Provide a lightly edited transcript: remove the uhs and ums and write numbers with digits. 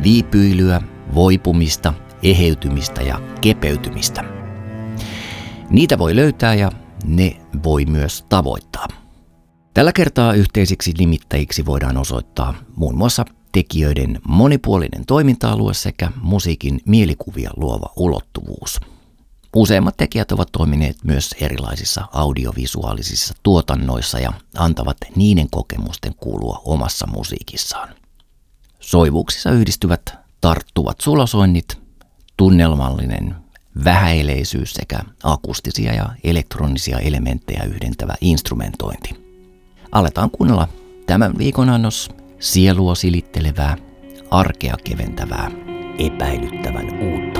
viipyilyä, voipumista, eheytymistä ja kepeytymistä. Niitä voi löytää ja ne voi myös tavoittaa. Tällä kertaa yhteisiksi nimittäjiksi voidaan osoittaa muun muassa tekijöiden monipuolinen toiminta-alue sekä musiikin mielikuvia luova ulottuvuus. Useimmat tekijät ovat toimineet myös erilaisissa audiovisuaalisissa tuotannoissa ja antavat niiden kokemusten kuulua omassa musiikissaan. Soivuuksissa yhdistyvät tarttuvat sulasoinnit, tunnelmallinen vähäileisyys sekä akustisia ja elektronisia elementtejä yhdentävä instrumentointi. Aletaan kuunnella tämän viikon annos sielua silittelevää, arkea keventävää, epäilyttävän uutta.